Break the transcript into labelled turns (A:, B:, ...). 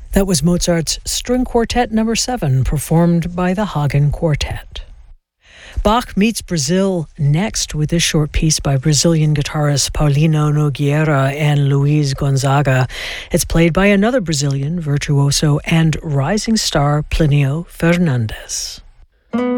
A: That was Mozart's String Quartet No. 7, performed by the Hagen Quartet. Bach meets Brazil next with this short piece by Brazilian guitarists Paulino Nogueira and Luiz Gonzaga. It's played by another Brazilian virtuoso and rising star, Plinio Fernandes.